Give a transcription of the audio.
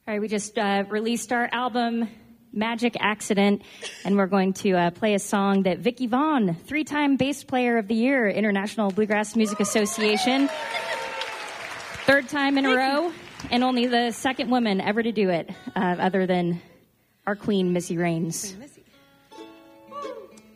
All right, we just released our album, Magic Accident, and we're going to play a song that Vicki Vaughn, 3-time Bass Player of the Year, International Bluegrass Music Association, 3rd time in a row, and only the 2nd woman ever to do it, other than our queen, Missy Raines. Queen Missy.